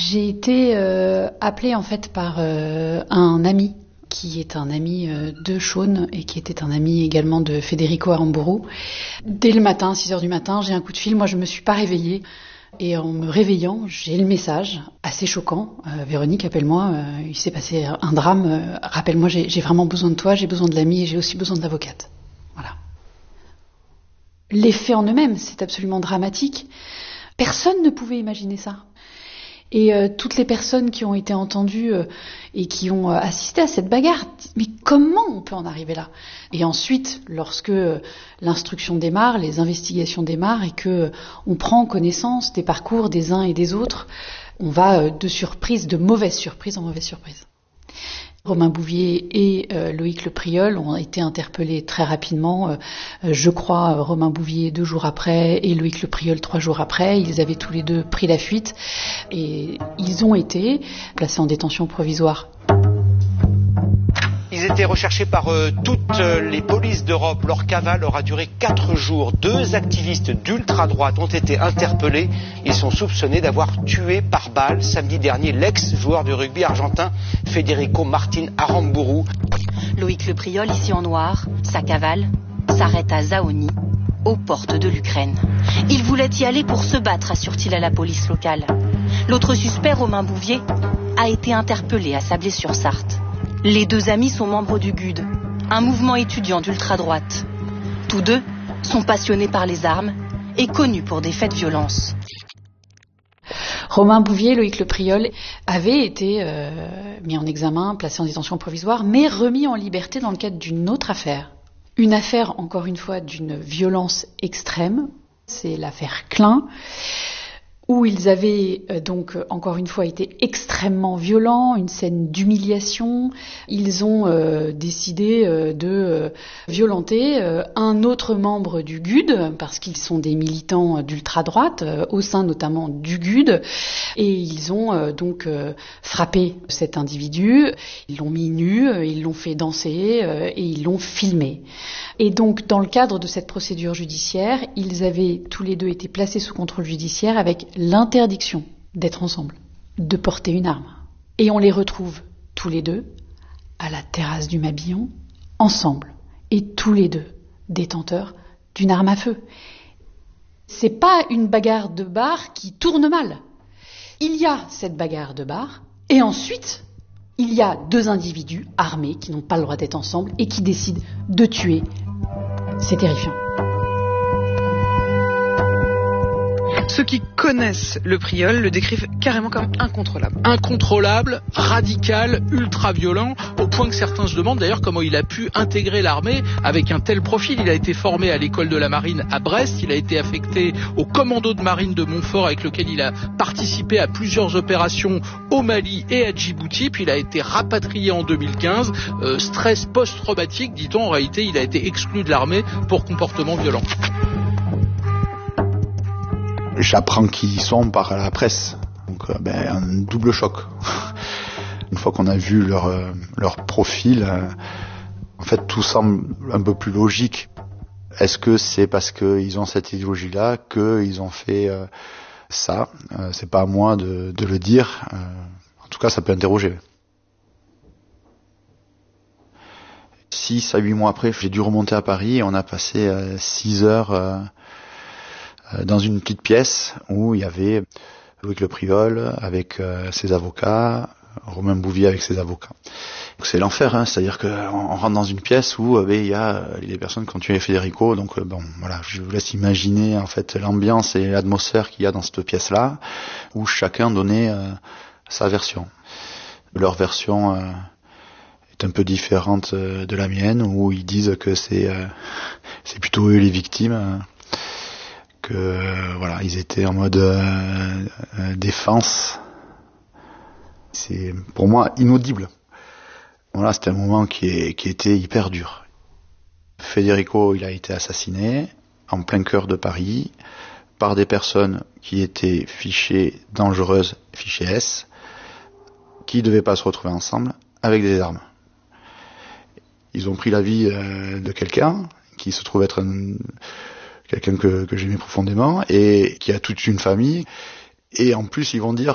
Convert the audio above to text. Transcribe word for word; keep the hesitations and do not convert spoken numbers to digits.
J'ai été euh, appelée en fait par euh, un ami qui est un ami euh, de Shaun et qui était un ami également de Federico Aramburu. Dès le matin, six heures du matin, j'ai un coup de fil. Moi, je ne me suis pas réveillée. Et en me réveillant, j'ai le message assez choquant. Euh, Véronique, appelle-moi. Euh, il s'est passé un drame. Euh, rappelle-moi, j'ai, j'ai vraiment besoin de toi. J'ai besoin de l'ami et j'ai aussi besoin de l'avocate. Voilà. Les faits en eux-mêmes, c'est absolument dramatique. Personne ne pouvait imaginer ça. Et euh, toutes les personnes qui ont été entendues euh, et qui ont euh, assisté à cette bagarre, mais comment on peut en arriver là ? Et ensuite, lorsque euh, l'instruction démarre, les investigations démarrent et que euh, on prend connaissance des parcours des uns et des autres, on va euh, de surprise, de mauvaise surprise en mauvaise surprise. Romain Bouvier et euh, Loïc Le Priol ont été interpellés très rapidement. Euh, je crois euh, Romain Bouvier deux jours après et Loïc Le Priol trois jours après. Ils avaient tous les deux pris la fuite et ils ont été placés en détention provisoire. Ils étaient recherchés par euh, toutes les polices d'Europe. Leur cavale aura duré quatre jours. Deux activistes d'ultra-droite ont été interpellés. Ils sont soupçonnés d'avoir tué par balle samedi dernier l'ex-joueur de rugby argentin Federico Martin Aramburu. Loïc Le Priol, ici en noir, sa cavale s'arrête à Zaoni, aux portes de l'Ukraine. Il voulait y aller pour se battre, assure-t-il à la police locale. L'autre suspect, Romain Bouvier, a été interpellé à Sablé-sur-Sarthe. Les deux amis sont membres du G U D, un mouvement étudiant d'ultra-droite. Tous deux sont passionnés par les armes et connus pour des faits de violence. Romain Bouvier, Loïc Le Priol avaient été euh, mis en examen, placés en détention provisoire, mais remis en liberté dans le cadre d'une autre affaire. Une affaire, encore une fois, d'une violence extrême. C'est l'affaire Klein, où ils avaient euh, donc encore une fois été extrêmement violents, une scène d'humiliation. Ils ont euh, décidé euh, de euh, violenter euh, un autre membre du G U D, parce qu'ils sont des militants d'ultra-droite, euh, au sein notamment du G U D, et ils ont euh, donc euh, frappé cet individu, ils l'ont mis nu, euh, ils l'ont fait danser euh, et ils l'ont filmé. Et donc dans le cadre de cette procédure judiciaire, ils avaient tous les deux été placés sous contrôle judiciaire avec l'interdiction d'être ensemble, de porter une arme. Et on les retrouve tous les deux à la terrasse du Mabillon, ensemble, et tous les deux détenteurs d'une arme à feu. C'est pas une bagarre de bar qui tourne mal. Il y a cette bagarre de bar, et ensuite, il y a deux individus armés qui n'ont pas le droit d'être ensemble et qui décident de tuer. C'est terrifiant. Ceux qui connaissent le Priol le décrivent carrément comme incontrôlable. Incontrôlable, radical, ultra-violent, au point que certains se demandent d'ailleurs comment il a pu intégrer l'armée avec un tel profil. Il a été formé à l'école de la marine à Brest, il a été affecté au commando de marine de Montfort avec lequel il a participé à plusieurs opérations au Mali et à Djibouti, puis il a été rapatrié en deux mille quinze. Euh, stress post-traumatique, dit-on, en réalité il a été exclu de l'armée pour comportement violent. J'apprends qui ils sont par la presse, donc euh, ben, un double choc. Une fois qu'on a vu leur, euh, leur profil, euh, en fait tout semble un peu plus logique. Est-ce que c'est parce qu'ils ont cette idéologie-là qu'ils ont fait euh, ça euh, C'est pas à moi de, de le dire. Euh, en tout cas, ça peut interroger. Six à huit mois après, j'ai dû remonter à Paris et on a passé euh, six heures... Euh, dans une petite pièce où il y avait Loïc Le Priol avec euh, ses avocats, Romain Bouvier avec ses avocats. Donc c'est l'enfer, hein, c'est-à-dire qu'on on rentre dans une pièce où euh, ben, il y a euh, les personnes qui ont tué Federico, donc euh, bon voilà, je vous laisse imaginer en fait l'ambiance et l'atmosphère qu'il y a dans cette pièce-là, où chacun donnait euh, sa version. Leur version euh, est un peu différente euh, de la mienne, où ils disent que c'est euh, c'est plutôt eux les victimes. Euh, que euh, voilà, ils étaient en mode euh, euh, défense. C'est pour moi inaudible. Voilà, c'était un moment qui, est, qui était hyper dur. Federico, il a été assassiné en plein cœur de Paris par des personnes qui étaient fichées dangereuses, fichées S, qui ne devaient pas se retrouver ensemble avec des armes. Ils ont pris la vie euh, de quelqu'un qui se trouve être un quelqu'un que, que j'aimais profondément et qui a toute une famille, et en plus ils vont dire